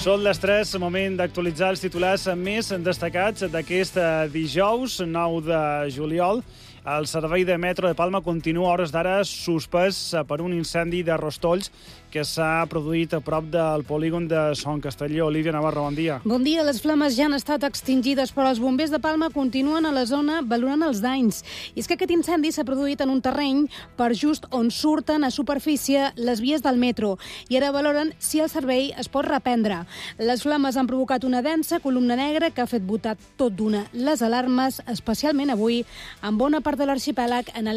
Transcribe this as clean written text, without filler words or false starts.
Són les 3, moment d'actualitzar els titulars més destacats d'aquest dijous 9 de juliol. El servei de metro de Palma continua a hores d'ara suspès per un incendi de rostolls que s'ha produït a prop del polígon de Son Castelló. Olivia Navarro, bon dia. Bon dia. Les flames ja han estat extingides, però els bombers de Palma continuen a la zona valorant els danys. I és que aquest incendi s'ha produït en un terreny per just on surten a superfície les vies del metro i ara valoren si el servei es pot reprendre. Les flames han provocat una densa columna negra que ha fet botar tot d'una les alarmes, especialment avui, en bona part de l'arxipèlag en